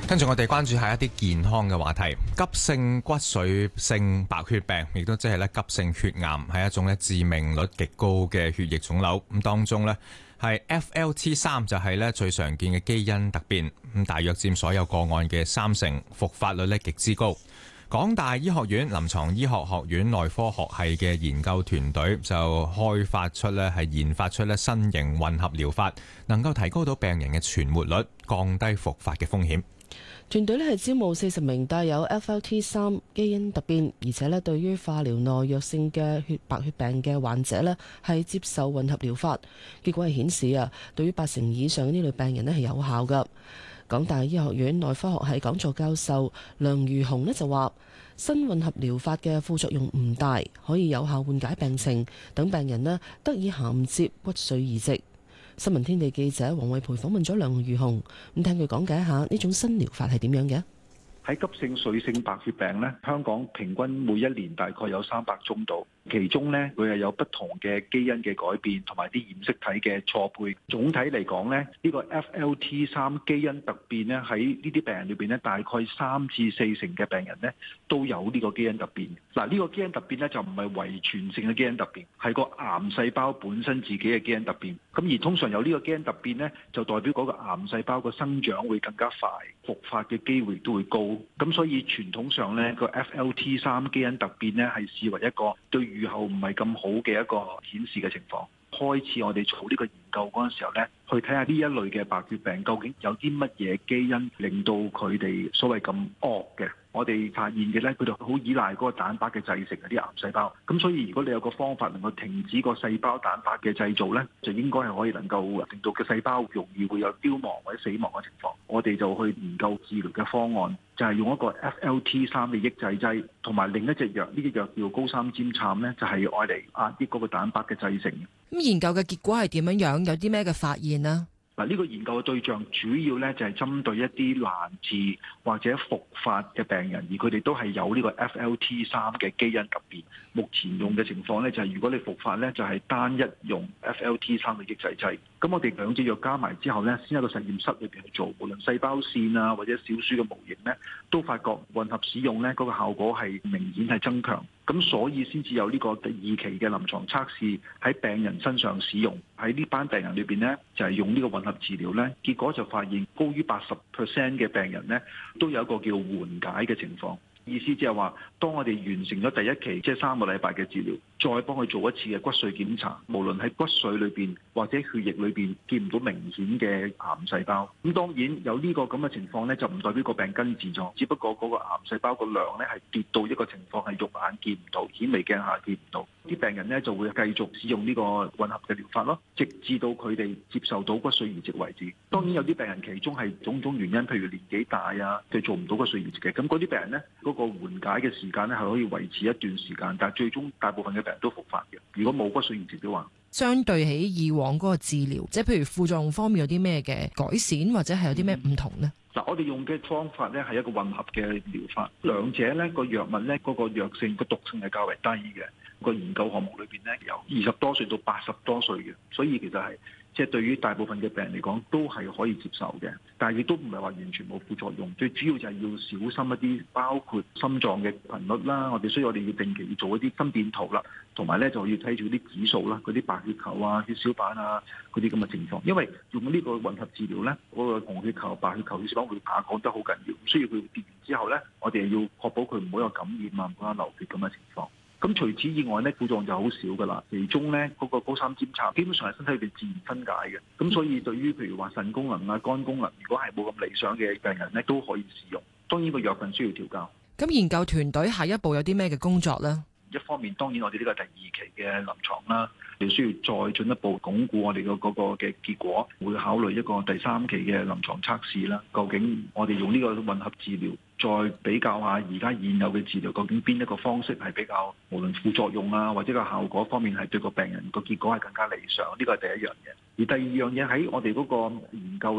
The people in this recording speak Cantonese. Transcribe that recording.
跟住我哋關注下一啲健康嘅話題。急性骨髓性白血病，亦都即係急性血癌，係一種致命率極高嘅血液腫瘤。咁當中係 FLT3 就係最常見嘅基因突變，咁大約佔所有個案嘅30%，復發率極之高。港大醫學院臨床醫學學院內科學系嘅研究團隊就研發出新型混合療法，能夠提高到病人嘅存活率，降低復發嘅風險。 團隊係招募40名帶有 FLT3 基因突變，而且對於化療耐藥性嘅白血病嘅患者係接受混合療法。結果係顯示對於80%以上呢類病人係有效㗎。港大醫學院內科學系講座教授梁如虹就話，新混合療法嘅副作用唔大，可以有效緩解病情，等病人得以銜接骨髓移植。新聞天地記者黃慧培訪問咗梁如虹，咁聽佢講解一下呢種新療法係點樣嘅。 喺急性髓性白血病咧，香港平均每一年大概有300宗度，其中咧佢係有不同嘅基因嘅改變同埋啲染色體嘅錯配。總體嚟講咧，呢個 FLT3 基因突變咧喺呢啲病人裏邊咧，大概3至4成嘅病人咧都有呢個基因突變。嗱，呢個基因突變咧就唔係遺傳性嘅基因突變，係個癌細胞本身自己嘅基因突變。咁而通常有呢個基因突變咧，就代表嗰個癌細胞個生長會更加快，復發嘅機會都會高。咁所以傳統上咧個 FLT3 基因突變咧係視為一個對預後唔係咁好嘅一個顯示嘅情況。開始我哋做呢個研究嗰陣時候咧，去睇下呢一類嘅白血病究竟有啲乜嘢基因令到佢哋所謂咁惡嘅。我哋發現嘅咧，佢哋好依賴嗰個蛋白嘅製成嗰啲癌細胞。咁所以如果你有個方法能夠停止個細胞蛋白嘅製造咧，就應該係可以能夠令到個細胞容易會有凋亡或者死亡嘅情況。我哋就去研究治療嘅方案，就係用一個 FLT3 嘅抑制劑，同埋另一隻藥，呢隻藥叫高三尖杉咧，就係愛嚟壓抑嗰個蛋白嘅製成。 咁研究嘅結果係點樣？有啲咩嘅發現呢？ 嗱，呢個研究嘅對象主要咧就係針對一啲難治或者復發嘅病人，而佢哋都係有呢個 FLT3 嘅基因突變。目前用嘅情況咧就係如果你復發咧就係單一用 FLT3 嘅抑制劑。咁我哋兩隻藥加埋之後咧，先喺個實驗室裏邊去做，無論細胞線啊或者小鼠嘅模型咧，都發覺混合使用咧嗰個效果係明顯係增強。咁所以先至有呢個第2期嘅臨床測試喺病人身上使用。喺呢班病人裏邊咧，就係用呢個混合治療咧，結果就發現高於80% 嘅病人咧，都有一個叫緩解嘅情況。意思即係話，當我哋完成咗第1期，即係3個禮拜嘅治療，再幫佢做一次嘅骨髓檢查，無論喺骨髓裏邊或者血液裏邊見唔到明顯嘅癌細胞。咁當然有呢個咁嘅情況咧，就唔代表個病根治咗，只不過嗰個癌細胞個量咧係跌到一個情況係肉眼見唔到，顯微鏡下見唔到。啲病人咧就會繼續使用呢個混合嘅療法咯，直至到佢哋接受到骨髓移植為止。當然有啲病人其中係種種原因，譬如年紀大啊，佢做唔到骨髓移植嘅，咁嗰啲病人咧嗰個緩解嘅時間咧係可以維持一段時間，但係最終大部分嘅病人都復發嘅。如果冇骨髓移植嘅話， 相對起以往嗰個治療，即係譬如副作用方面有啲咩嘅改善，或者係有啲咩唔同呢？ 嗱，我哋用嘅方法咧係一個混合嘅療法，兩者咧個藥物咧嗰個藥性個毒性係較為低嘅。個研究項目裏邊咧，由20多歲到80多歲嘅，所以其實係即係對於大部分嘅病人嚟講都係可以接受嘅，但係亦都唔係話完全冇副作用。最主要就係要小心一啲，包括心臟嘅頻率啦，我哋要定期要做一啲心電圖啦，同埋咧就要睇住啲指數啦，嗰啲白血球啊、血小板啊嗰啲咁嘅情況。因為用呢個混合治療咧，嗰個紅血球、白血球、血小板會下降得好緊要，需要佢跌完之後咧，我哋要確保佢唔好有感染啊、唔好有流血咁嘅情況。咁除此以外咧，副作用就好少噶啦。其中咧嗰個高三尖杉基本上係身體裏邊自然分解嘅，咁所以對於譬如話腎功能啊、肝功能，如果係冇咁理想嘅病人咧，都可以使用。當然個藥份需要調校。 咁研究團隊下一步有啲咩嘅工作咧？ 一方面當然我哋呢個第2期嘅臨床啦，你需要再進一步鞏固我哋嗰個嘅結果，會考慮一個第3期嘅臨床測試啦。究竟我哋用呢個混合治療，再比較下而家現有嘅治療，究竟邊一個方式係比較無論副作用啊或者個效果方面係對個病人個結果係更加理想？呢個係第一樣嘢。而第二樣嘢喺我哋嗰個研究